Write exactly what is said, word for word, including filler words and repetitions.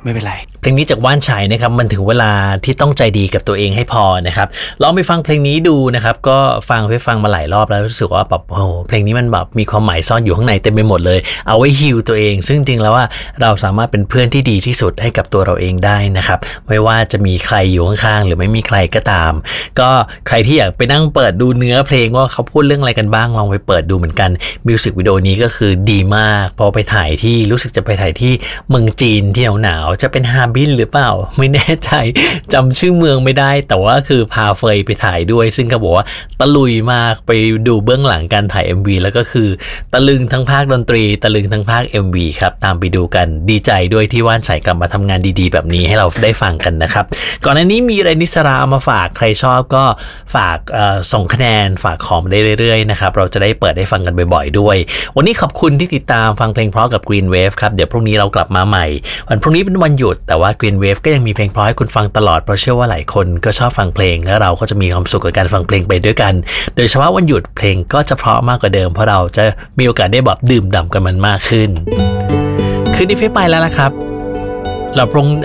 ไม่เป็นไรเพลงนี้จากว่านชัยนะครับมันถึงเวลาที่ต้องใจดีกับตัวเองให้พอนะครับลองไปฟังเพลงนี้ดูนะครับก็ฟังไปฟังมาหลายรอบแล้วรู้สึกว่าแบบโอ้โหเพลงนี้มันแบบมีความหมายซ่อนอยู่ข้างในเต็มไปหมดเลยเอาไว้ฮีลตัวเองซึ่งจริงแล้วว่าเราสามารถเป็นเพื่อนที่ดีที่สุดให้กับตัวเราเองได้นะครับไม่ว่าจะมีใครอยู่ข้างๆหรือไม่มีใครก็ตามก็ใครที่อยากไปนั่งเปิดดูเนื้อเพลงว่าเขาพูดเรื่องอะไรกันบ้างลองไปเปิดดูเหมือนกันมิวสิกวิดีโอนี้ก็คือดีมากพอไปถ่ายที่รู้สึกจะไปถ่ายที่เมืองจีนที่หนาวๆจะเป็นฮาร์บินหรือเปล่าไม่แน่ใจจำชื่อเมืองไม่ได้แต่ว่าคือพาเฟยไปถ่ายด้วยซึ่งเขาบอกว่าตะลุยมากไปดูเบื้องหลังการถ่าย เอ็ม วี แล้วก็คือตะลึงทั้งภาคดนตรีตะลึงทั้งภาค เอ็ม วี ครับตามไปดูกันดีใจด้วยที่ว่านชัยกลับมาทำงานดีๆแบบนี้ให้เราได้ฟังกันนะครับก่อนหน้านี้มีอะไรนิสราเอามาฝากใครชอบก็ฝากส่งคะแนนฝากคอมได้เรื่อยๆนะครับเราจะได้เปิดได้ฟังกันบ่อยๆด้วยวันนี้ขอบคุณที่ติดตามฟังเพลงเพราะกับ Green Wave ครับเดี๋ยวพรุ่งนี้เรากลับมาใหม่วันพรุ่งนี้เป็นวันหยุดแต่ว่า Green Wave ก็ยังมีเพลงเพราะให้คุณฟังตลอดเพราะเชื่อว่าหลายคนก็ชอบฟังเพลงและเราก็จะมีความสุขกับการฟังเพลงไปด้วยกันโดยเฉพาะวันหยุดเพลงก็จะเพราะมากกว่าเดิมเพราะเราจะมีโอกาสได้แบบดื่มด่ำกันมันมากขึ้นคืนนี้เฟซไปแล้วล่ะครับเราพรุ่ง